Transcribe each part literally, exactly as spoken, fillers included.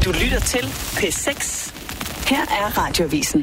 Du lytter til P seks. Her er Radioavisen.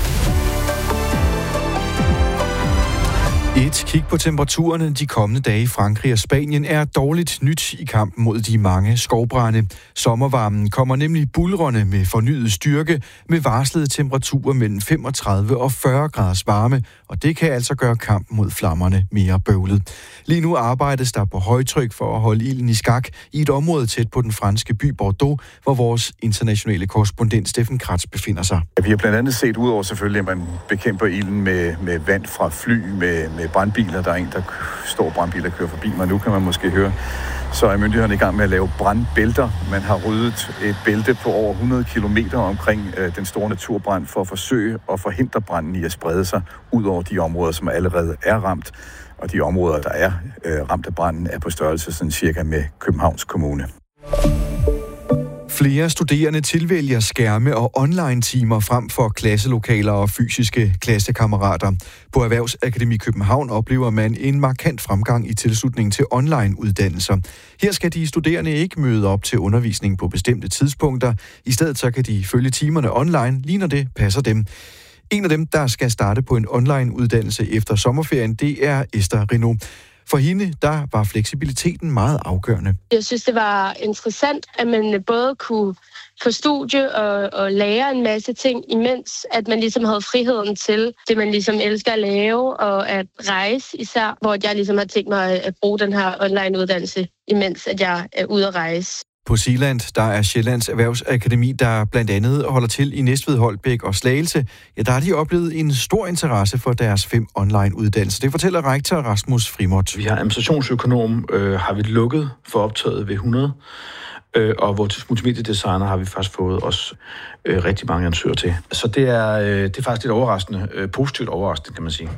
Et kig på temperaturerne de kommende dage i Frankrig og Spanien er dårligt nyt i kampen mod de mange skovbrande. Sommervarmen kommer nemlig buldrende med fornyet styrke med varslede temperaturer mellem femogtredive og fyrre graders varme, og det kan altså gøre kampen mod flammerne mere bøvlet. Lige nu arbejdes der på højtryk for at holde ilden i skak i et område tæt på den franske by Bordeaux, hvor vores internationale korrespondent Steffen Kratz befinder sig. Vi har blandt andet set, udover selvfølgelig, at man bekæmper ilden med, med vand fra fly, med, med brandbiler. Der er en, der står brandbiler og kører forbi mig. Nu kan man måske høre, så er myndighederne i gang med at lave brandbælter. Man har ryddet et bælte på over hundrede kilometer omkring øh, den store naturbrand for at forsøge at forhindre branden i at sprede sig ud over de områder, som allerede er ramt. Og de områder, der er øh, ramt af branden, er på størrelse sådan cirka med Københavns Kommune. Flere studerende tilvælger skærme og online-timer frem for klasselokaler og fysiske klassekammerater. På Erhvervsakademi København oplever man en markant fremgang i tilslutning til online-uddannelser. Her skal de studerende ikke møde op til undervisning på bestemte tidspunkter. I stedet så kan de følge timerne online, lige når det passer dem. En af dem, der skal starte på en online-uddannelse efter sommerferien, det er Esther Renaud. For hende, der var fleksibiliteten meget afgørende. Jeg synes, det var interessant, at man både kunne få studie og, og lære en masse ting, imens at man ligesom havde friheden til det, man ligesom elsker at lave, og at rejse især, hvor jeg ligesom har tænkt mig at bruge den her online-uddannelse, imens at jeg er ude at rejse. På Zealand, der er Sjællands Erhvervsakademi, der blandt andet holder til i Næstved, Holbæk og Slagelse. Ja, der har de oplevet en stor interesse for deres fem online-uddannelser. Det fortæller rektor Rasmus Frimot. Vi har administrationsøkonom, øh, har vi lukket for optaget ved hundrede, øh, og vores multimediedesigner har vi faktisk fået også øh, rigtig mange ansøgere til. Så det er, øh, det er faktisk lidt overraskende, øh, positivt overraskende, kan man sige.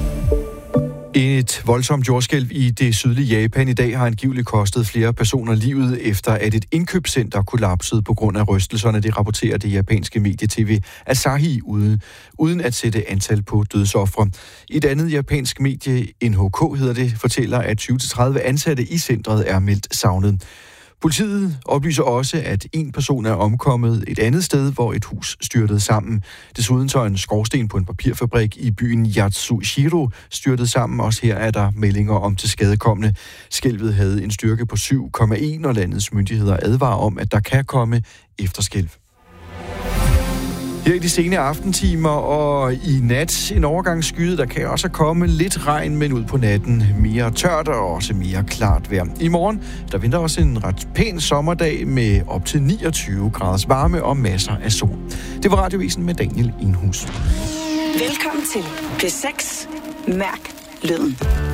Et voldsomt jordskælv i det sydlige Japan i dag har angiveligt kostet flere personer livet, efter at et indkøbscenter kollapsede på grund af rystelserne. Det rapporterer det japanske medie-T V Asahi uden, uden at sætte antal på dødsofre. Et andet japansk medie, N H K hedder det, fortæller, at tyve til tredive ansatte i centret er meldt savnet. Politiet oplyser også, at en person er omkommet et andet sted, hvor et hus styrtede sammen. Desuden så en skorsten på en papirfabrik i byen Yatsushiro styrtede sammen. Også her er der meldinger om tilskadekomne. Skælvet havde en styrke på syv komma en, og landets myndigheder advarer om, at der kan komme efterskælv. Her i de sene aftentimer og i nat en overgangsskyde, der kan også komme lidt regn, men ud på natten mere tørt og også mere klart vejr. I morgen, der venter også en ret pæn sommerdag med op til niogtyve graders varme og masser af sol. Det var Radioavisen med Daniel Enhus. Velkommen til P seks. Mærk lyden.